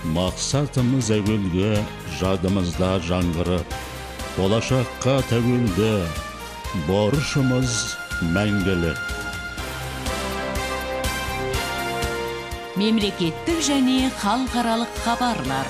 Мақсатымыз әуелгі, жадымызда жаңғырып, болашаққа тәуелді, борышымыз мәңгілік. Мемлекеттік және халықаралық хабарлар.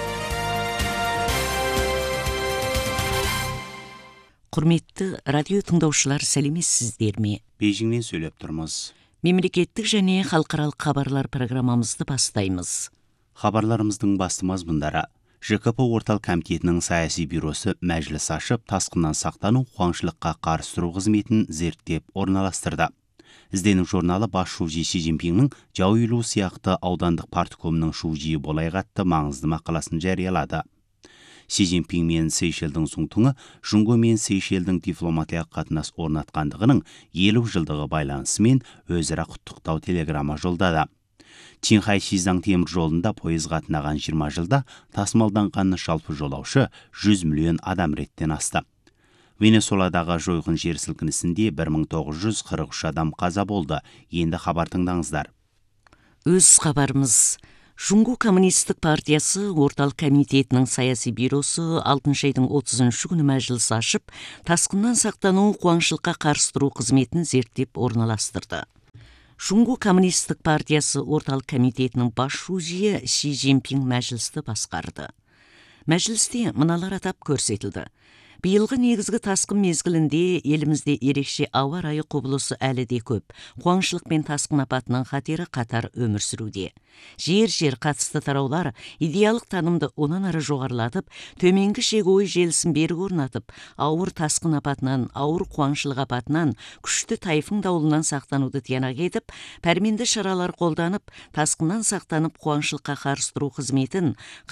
Құрметті радио тыңдаушылар, сәлеметсіздер ме? Бейжіңнен сөйлеп тұрмыз. Мемлекеттік және халықаралық хабарлар программамызды бастаймыз. Хабарларымыздың басты мазмұндары: ЖКП орталық комитетінің саяси бюросы мәжіліс ашып, тасқыннан сақтану, қуаңшылыққа қарсы тұру қызметін зерттеп орналастырды. Іздену журналы бас шужи Си Цзиньпиннің жау иілу сияқты аудандық парткомының шужиі болайға атты маңызды мақаласын жариялады. Си Цзиньпин мен Сейшелдің Суңтуңы Жұңго мен Сейшелдің дипломатиялық қатынас орнатқандығының 50 жылдығы байланысымен өзара құттықтау телеграмма жолдады. Чинхай Шизаң темір жолында пойыз қатынаған 20 жылда тасымалданған жалпы жолаушы 100 миллион адам реттен асты. Венесуэладағы жойқын жер сілкінісінде 1943 адам қаза болды. Енді хабар тыңдаңыздар. Өз хабарымыз. Жұңго коммунистік партиясы орталық комитетінің саяси бюросы 6 айдың 30 күні мәжіліс ашып, тасқыннан сақтану, қуаңшылыққа қарсы тұру қызметін зерттеп орналастырды. Жұңго коммунистік партиясы орталық комитетінің бас шужиі Си Цзиньпин мәжілісті басқарды. Мәжілісте мыналар атап көрсетілді. Биылғы негізгі тасқын мезгілінде елімізде ерекше ауа райы құбылысы әлі де көп. Қуаңшылық пен тасқын апатының қатері қатар өмір сүруде. Жер қатысты тараулар идеялық танымды онан ары жоғарылатып, төменгі шек ой желісін берік орнатып, ауыр тасқын апатынан, ауыр қуаңшылық апатынан, күшті тайфун дауылынан сақтануды тиянақ етіп, пәрменді шаралар қолданып, тасқыннан сақтанып, қуаңшылыққа қарсы тұру қызметін